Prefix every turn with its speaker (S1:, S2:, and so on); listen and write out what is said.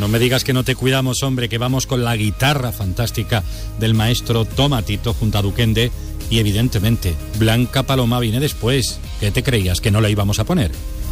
S1: No me digas que no te cuidamos, hombre, que vamos con la guitarra fantástica del maestro Tomatito junto a Duquende y, evidentemente, Blanca Paloma viene después. ¿Qué te creías, que no la íbamos a poner?